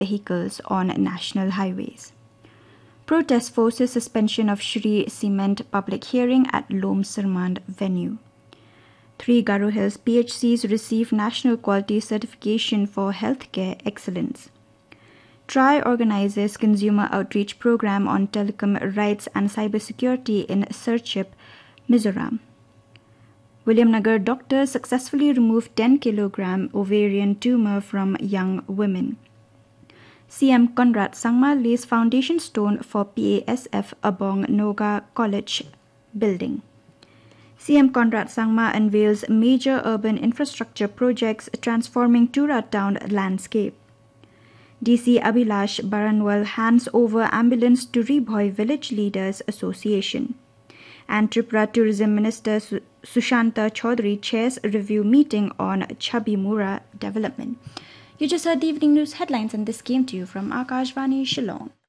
vehicles on national highways. Protest forces suspension of Shri Cement public hearing at Lom Sarmand venue. 3 Garo Hills PHCs receive National Quality Certification for Healthcare Excellence. TRI organizes consumer outreach program on telecom rights and cybersecurity in Serchhip, Mizoram. Williamnagar doctors successfully removed 10 kg ovarian tumor from young women. CM Conrad Sangma lays foundation stone for PASF Abong Noga College building. CM Conrad Sangma unveils major urban infrastructure projects transforming Tura town landscape. DC Abhilash Baranwal hands over ambulance to Ribhoi Village Leaders Association. And Tripura Tourism Minister Sushanta Chaudhary chairs a review meeting on Chabimura development. You just heard the evening news headlines, and this came to you from Akashvani Shillong.